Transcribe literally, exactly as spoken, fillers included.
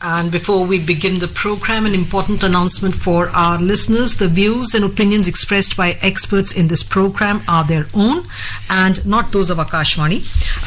And before we begin the program, an important announcement for our listeners. The views and opinions expressed by experts in this program are their own and not those of Akashvani.